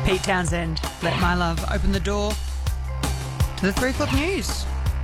Pete Townsend, Let My Love Open the Door to the 3 o'clock news.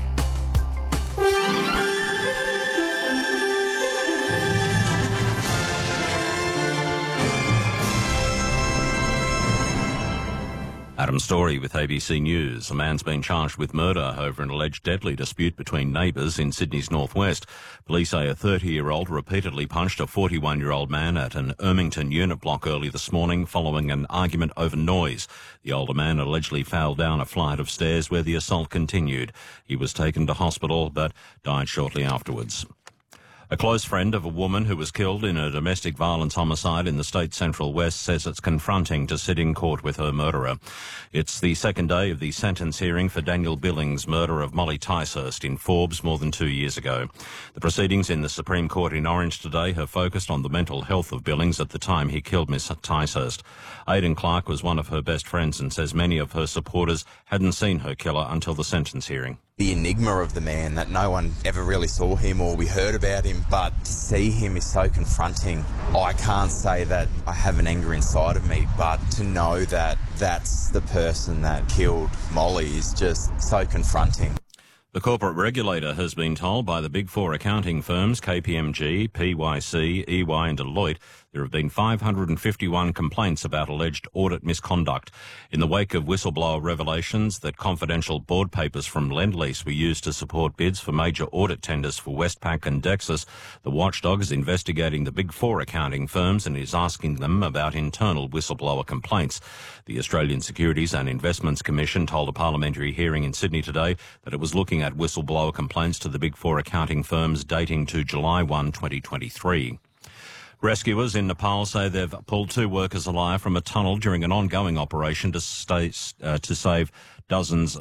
Adam Story with ABC News. A man's been charged with murder over an alleged deadly dispute between neighbours in Sydney's northwest. Police say a 30-year-old repeatedly punched a 41-year-old man at an Ermington unit block early this morning following an argument over noise. The older man allegedly fell down a flight of stairs where the assault continued. He was taken to hospital but died shortly afterwards. A close friend of a woman who was killed in a domestic violence homicide in the state's Central West says it's confronting to sit in court with her murderer. It's the second day of the sentence hearing for Daniel Billings' murder of Molly Ticehurst in Forbes more than 2 years ago. The proceedings in the Supreme Court in Orange today have focused on the mental health of Billings at the time he killed Miss Ticehurst. Aidan Clark was one of her best friends and says many of her supporters hadn't seen her killer until the sentence hearing. The enigma of the man, that no one ever really saw him or we heard about him, but to see him is so confronting. I can't say that I have an anger inside of me, but to know that that's the person that killed Molly is just so confronting. The corporate regulator has been told by the Big Four accounting firms KPMG, PwC, EY and Deloitte there have been 551 complaints about alleged audit misconduct. In the wake of whistleblower revelations that confidential board papers from Lendlease were used to support bids for major audit tenders for Westpac and Dexus, the watchdog is investigating the Big Four accounting firms and is asking them about internal whistleblower complaints. The Australian Securities and Investments Commission told a parliamentary hearing in Sydney today that it was looking at whistleblower complaints to the Big Four accounting firms dating to July 1, 2023. Rescuers in Nepal say they've pulled 2 workers alive from a tunnel during an ongoing operation to save dozens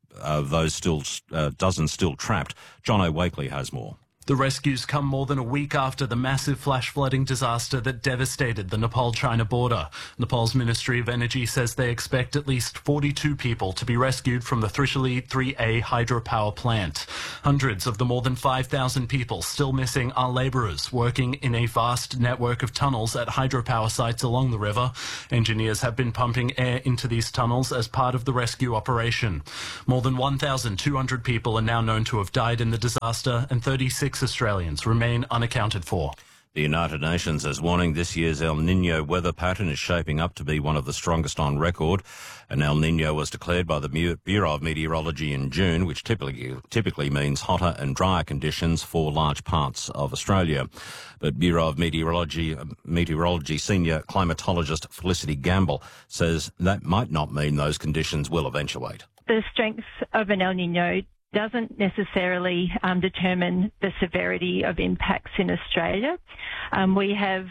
still trapped. John O'Wakely has more. The rescues come more than a week after the massive flash flooding disaster that devastated the Nepal-China border. Nepal's Ministry of Energy says they expect at least 42 people to be rescued from the Trishuli 3A hydropower plant. Hundreds of the more than 5,000 people still missing are labourers working in a vast network of tunnels at hydropower sites along the river. Engineers have been pumping air into these tunnels as part of the rescue operation. More than 1,200 people are now known to have died in the disaster and 36 Australians remain unaccounted for. The United Nations is warning this year's El Niño weather pattern is shaping up to be one of the strongest on record. An El Niño was declared by the Bureau of Meteorology in June, which typically means hotter and drier conditions for large parts of Australia. But Bureau of Meteorology senior climatologist Felicity Gamble says that might not mean those conditions will eventuate. The strength of an El Niño doesn't necessarily determine the severity of impacts in Australia. We have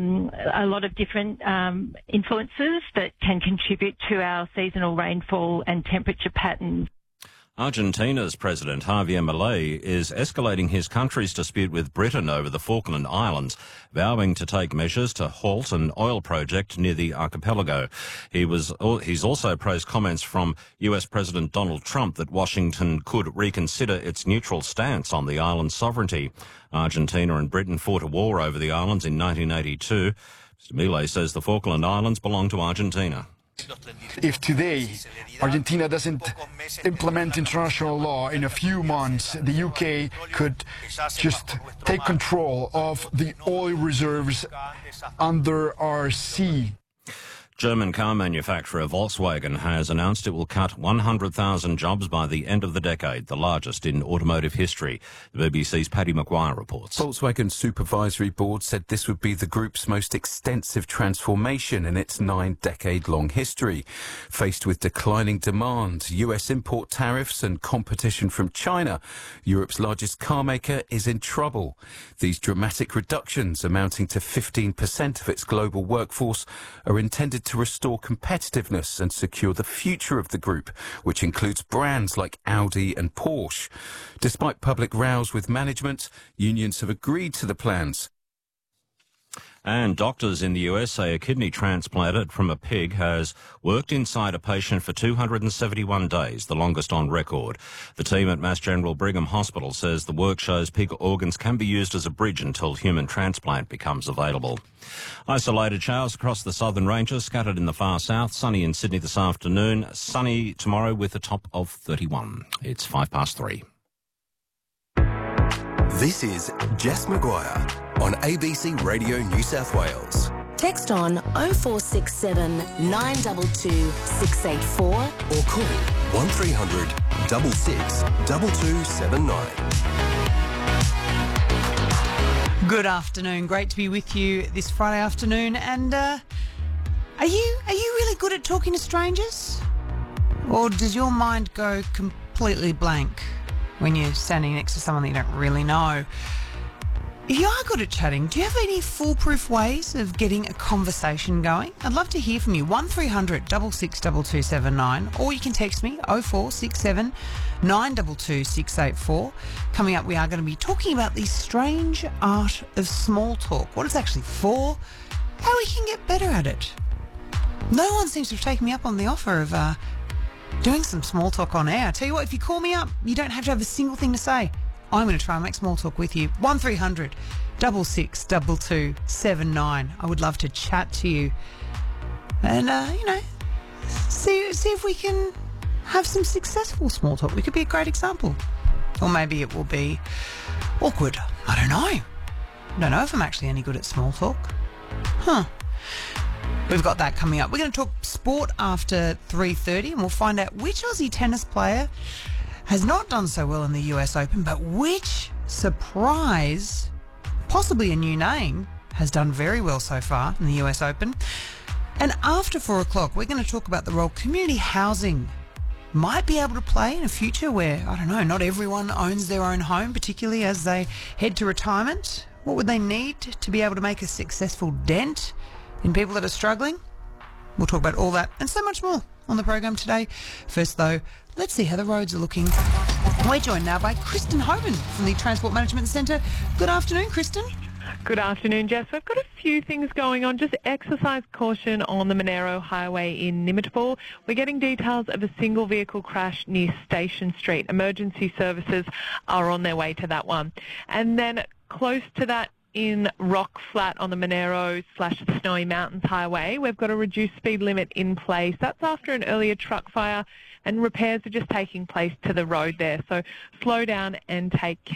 a lot of different influences that can contribute to our seasonal rainfall and temperature patterns. Argentina's President Javier Milei is escalating his country's dispute with Britain over the Falkland Islands, vowing to take measures to halt an oil project near the archipelago. He's also praised comments from US President Donald Trump that Washington could reconsider its neutral stance on the island's sovereignty. Argentina and Britain fought a war over the islands in 1982. Mr. Milei says the Falkland Islands belong to Argentina. If today Argentina doesn't implement international law, in a few months the UK could just take control of the oil reserves under our sea. German car manufacturer Volkswagen has announced it will cut 100,000 jobs by the end of the decade, the largest in automotive history. The BBC's Paddy Maguire reports. Volkswagen's supervisory board said this would be the group's most extensive transformation in its 9-decade-long history. Faced with declining demand, US import tariffs and competition from China, Europe's largest car maker is in trouble. These dramatic reductions, amounting to 15% of its global workforce, are intended to restore competitiveness and secure the future of the group, which includes brands like Audi and Porsche. Despite public rows with management, unions have agreed to the plans. And doctors in the US say a kidney transplanted from a pig has worked inside a patient for 271 days, the longest on record. The team at Mass General Brigham Hospital says the work shows pig organs can be used as a bridge until human transplant becomes available. Isolated showers across the southern ranges, scattered in the far south. Sunny in Sydney this afternoon. Sunny tomorrow with a top of 31. It's 3:05. This is Jess McGuire on ABC Radio New South Wales. Text on 0467 922 684 or call 1300 66 2279. Good afternoon. Great to be with you this Friday afternoon. And are you really good at talking to strangers? Or does your mind go completely blank when you're standing next to someone that you don't really know? If you are good at chatting, do you have any foolproof ways of getting a conversation going? I'd love to hear from you. 1300 662279, or you can text me 0467 922 684. Coming up, we are going to be talking about the strange art of small talk, what it's actually for, how we can get better at it. No one seems to have taken me up on the offer of doing some small talk on air. I tell you what, if you call me up, you don't have to have a single thing to say. I'm going to try and make small talk with you. 1300 662279. I would love to chat to you and, see if we can have some successful small talk. We could be a great example. Or maybe it will be awkward. I don't know. I don't know if I'm actually any good at small talk. We've got that coming up. We're going to talk sport after 3:30, and we'll find out which Aussie tennis player has not done so well in the US Open, but which surprise, possibly a new name, has done very well so far in the US Open. And after 4 o'clock, we're going to talk about the role community housing might be able to play in a future where, I don't know, not everyone owns their own home, particularly as they head to retirement. What would they need to be able to make a successful dent in people that are struggling? We'll talk about all that and so much more on the program today. First, though, let's see how the roads are looking. We're joined now by Kristen Hoban from the Transport Management Centre. Good afternoon, Kristen. Good afternoon, Jess. We've got a few things going on. Just exercise caution on the Monero Highway in Nimitabul. We're getting details of a single vehicle crash near Station Street. Emergency services are on their way to that one. And then close to that, in Rock Flat on the Monero/Snowy Mountains Highway, we've got a reduced speed limit in place. That's after an earlier truck fire, and repairs are just taking place to the road there. So slow down and take care.